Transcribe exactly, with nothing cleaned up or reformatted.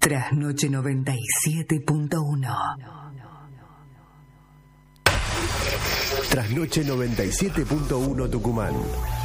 Trasnoche noventa y siete punto uno. Trasnoche noventa y siete punto uno Tucumán.